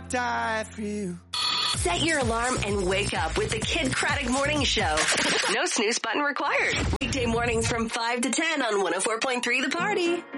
I'd die for you. Set your alarm and wake up with the Kid Craddock Morning Show. No snooze button required. Weekday mornings from 5 to 10 on 104.3 The Party.